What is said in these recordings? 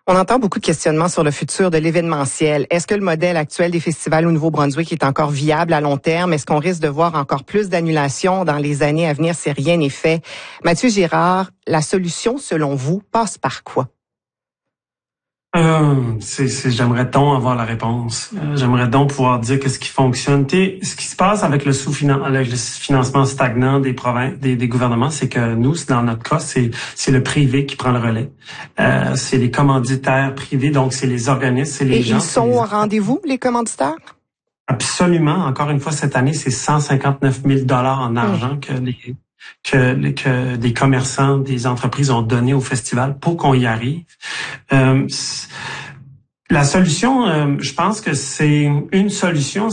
On entend beaucoup de questionnements sur le futur de l'événementiel. Est-ce que le modèle actuel des festivals au Nouveau-Brunswick est encore viable à long terme? Est-ce qu'on risque de voir encore plus d'annulations dans les années à venir si rien n'est fait? Mathieu Girard, la solution, selon vous, passe par quoi? J'aimerais donc avoir la réponse. J'aimerais donc pouvoir dire qu'est-ce qui fonctionne. Ce qui se passe avec le financement stagnant des provinces, des gouvernements, c'est que nous, dans notre cas, c'est le privé qui prend le relais. C'est les commanditaires privés, donc c'est les organismes, c'est les gens. Et ils sont au rendez-vous, les commanditaires? Absolument. Encore une fois, cette année, c'est 159 000 $ en argent que des commerçants, des entreprises ont donné au festival pour qu'on y arrive. La solution, je pense que c'est une solution,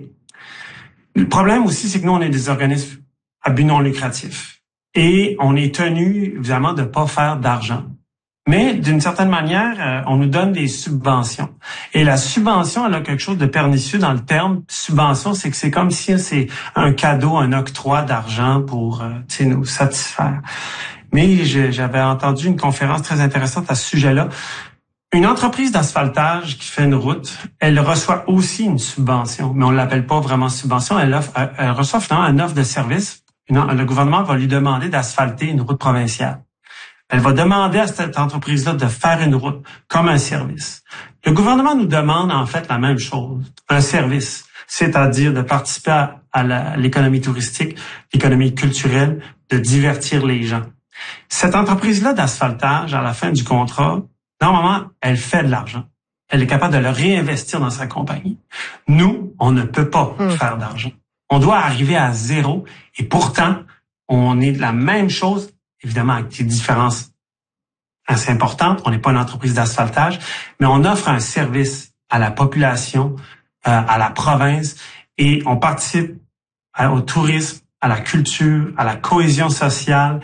le problème aussi, c'est que nous, on est des organismes à but non lucratif et on est tenu, évidemment, de pas faire d'argent. Mais d'une certaine manière, on nous donne des subventions. Et la subvention, elle a quelque chose de pernicieux dans le terme subvention, c'est que c'est comme si c'est un cadeau, un octroi d'argent pour nous satisfaire. Mais j'avais entendu une conférence très intéressante à ce sujet-là. Une entreprise d'asphaltage qui fait une route, elle reçoit aussi une subvention, mais on l'appelle pas vraiment subvention. Elle reçoit finalement une offre de service. Le gouvernement va lui demander d'asphalter une route provinciale. Elle va demander à cette entreprise-là de faire une route comme un service. Le gouvernement nous demande en fait la même chose, un service, c'est-à-dire de participer à l'économie touristique, l'économie culturelle, de divertir les gens. Cette entreprise-là d'asphaltage, à la fin du contrat, normalement, elle fait de l'argent. Elle est capable de le réinvestir dans sa compagnie. Nous, on ne peut pas faire d'argent. On doit arriver à zéro et pourtant, on est de la même chose, évidemment avec des différences assez importantes. On n'est pas une entreprise d'asphaltage, mais on offre un service à la population, à la province et on participe au tourisme, à la culture, à la cohésion sociale.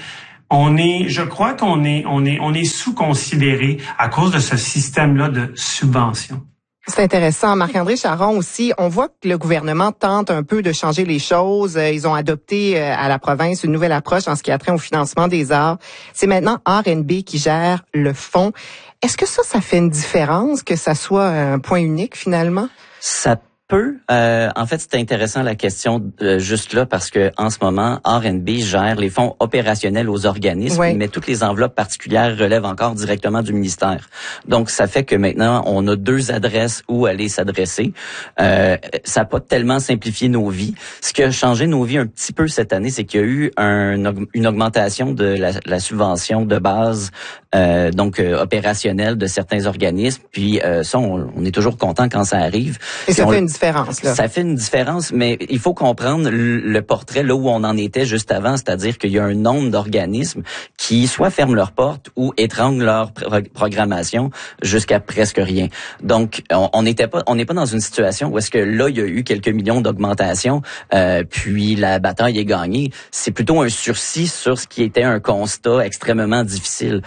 Je crois qu'on est sous-considéré à cause de ce système-là de subvention. C'est intéressant. Marc-André Charron aussi, on voit que le gouvernement tente un peu de changer les choses. Ils ont adopté à la province une nouvelle approche en ce qui a trait au financement des arts. C'est maintenant R&B qui gère le fonds. Est-ce que ça fait une différence que ça soit un point unique finalement? Ça peut. En fait, c'est intéressant la question juste là parce que en ce moment, R&B gère les fonds opérationnels aux organismes, mais toutes les enveloppes particulières relèvent encore directement du ministère. Donc, ça fait que maintenant, on a 2 adresses où aller s'adresser. Ça n'a pas tellement simplifié nos vies. Ce qui a changé nos vies un petit peu cette année, c'est qu'il y a eu une augmentation de la subvention de base, opérationnelle de certains organismes. Puis ça, on est toujours content quand ça arrive. Et ça fait une différence, là. Ça fait une différence, mais il faut comprendre le portrait là où on en était juste avant, c'est-à-dire qu'il y a un nombre d'organismes qui soit ferment leurs portes ou étranglent leur programmation jusqu'à presque rien. Donc, on n'est pas dans une situation où est-ce que là, il y a eu quelques millions d'augmentation, puis la bataille est gagnée. C'est plutôt un sursis sur ce qui était un constat extrêmement difficile.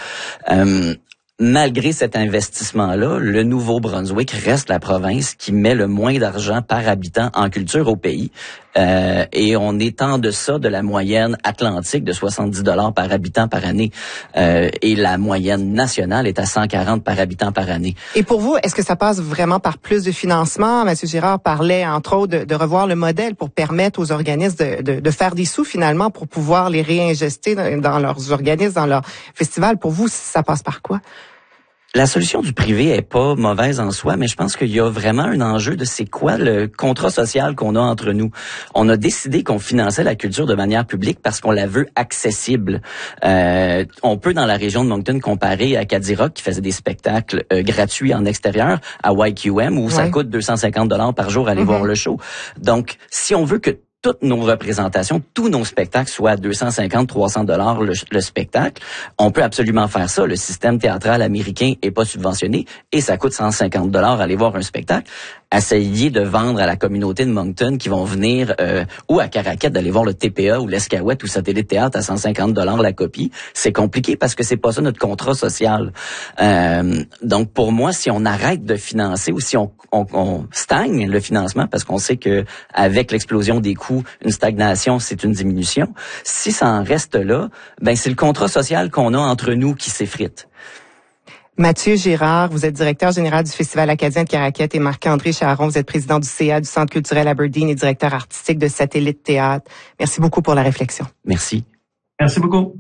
Malgré cet investissement-là, le Nouveau-Brunswick reste la province qui met le moins d'argent par habitant en culture au pays. Et on est en deçà de la moyenne atlantique de 70 $ par habitant par année. Et la moyenne nationale est à 140 par habitant par année. Et pour vous, est-ce que ça passe vraiment par plus de financement? Mathieu Girard parlait, entre autres, de revoir le modèle pour permettre aux organismes de faire des sous, finalement, pour pouvoir les réinjecter dans leurs organismes, dans leurs festivals. Pour vous, ça passe par quoi? La solution du privé est pas mauvaise en soi, mais je pense qu'il y a vraiment un enjeu de c'est quoi le contrat social qu'on a entre nous. On a décidé qu'on finançait la culture de manière publique parce qu'on la veut accessible. On peut, dans la région de Moncton, comparer à Cadillac qui faisait des spectacles gratuits en extérieur, à YQM où ça coûte 250 $ par jour aller voir le show. Donc, si on veut que toutes nos représentations, tous nos spectacles soient à 250-300 $ le spectacle, on peut absolument faire ça. Le système théâtral américain est pas subventionné et ça coûte 150 $ aller voir un spectacle. Essayer de vendre à la communauté de Moncton qui vont venir ou à Caraquette d'aller voir le TPA ou l'Escouette ou Satellite Théâtre à 150 $ la copie, c'est compliqué parce que c'est pas ça notre contrat social. Donc pour moi, si on arrête de financer ou si on stagne le financement parce qu'on sait que avec l'explosion des coûts, une stagnation, c'est une diminution. Si ça en reste là, ben c'est le contrat social qu'on a entre nous qui s'effrite. Mathieu Girard, vous êtes directeur général du Festival acadien de Caraquette, et Marc-André Charron, vous êtes président du CA du Centre culturel Aberdeen et directeur artistique de Satellite Théâtre. Merci beaucoup pour la réflexion. Merci. Merci beaucoup.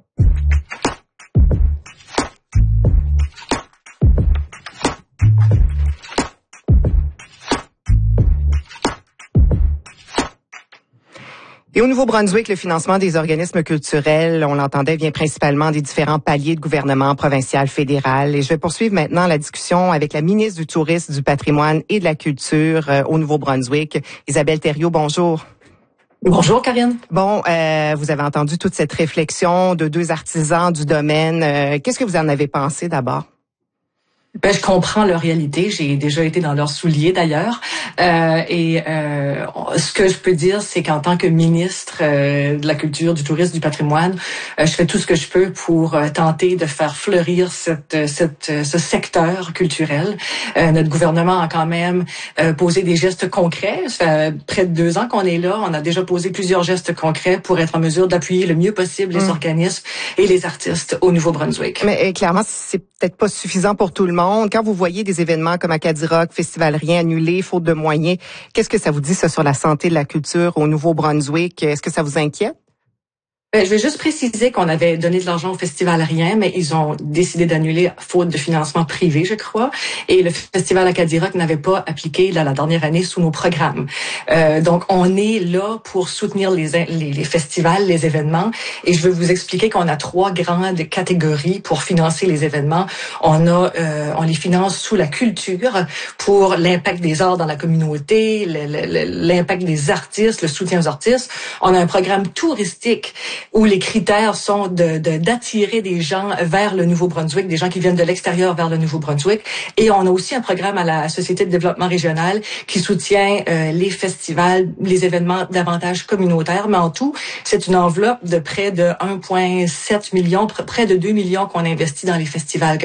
Et au Nouveau-Brunswick, le financement des organismes culturels, on l'entendait, vient principalement des différents paliers de gouvernement provincial, fédéral. Et je vais poursuivre maintenant la discussion avec la ministre du Tourisme, du Patrimoine et de la Culture au Nouveau-Brunswick, Isabelle Thériault. Bonjour. Bonjour, Karine. Bon, vous avez entendu toute cette réflexion de deux artisans du domaine. Qu'est-ce que vous en avez pensé d'abord? Ben, je comprends leur réalité. J'ai déjà été dans leurs souliers d'ailleurs. Ce que je peux dire, c'est qu'en tant que ministre de la Culture, du Tourisme, du Patrimoine, je fais tout ce que je peux pour tenter de faire fleurir ce secteur culturel. Notre gouvernement a quand même posé des gestes concrets. Ça fait près de 2 ans qu'on est là. On a déjà posé plusieurs gestes concrets pour être en mesure d'appuyer le mieux possible les organismes et les artistes au Nouveau-Brunswick. Mais clairement, c'est peut-être pas suffisant pour tout le monde. Quand vous voyez des événements comme Acadie Rock, Festival Rien annulés, faute de moyens, qu'est-ce que ça vous dit, ça, sur la santé de la culture au Nouveau-Brunswick? Est-ce que ça vous inquiète? Je vais juste préciser qu'on avait donné de l'argent au Festival Rien, mais ils ont décidé d'annuler faute de financement privé, je crois. Et le Festival Acadie Rock n'avait pas appliqué la dernière année sous nos programmes. Donc, on est là pour soutenir les festivals, les événements. Et je veux vous expliquer qu'on a 3 grandes catégories pour financer les événements. On les finance sous la culture pour l'impact des arts dans la communauté, l'impact des artistes, le soutien aux artistes. On a un programme touristique où les critères sont d'attirer des gens vers le Nouveau-Brunswick, des gens qui viennent de l'extérieur vers le Nouveau-Brunswick. Et on a aussi un programme à la Société de développement régional qui soutient les festivals, les événements davantage communautaires. Mais en tout, c'est une enveloppe de près de 1,7 million, près de 2 millions qu'on investit dans les festivals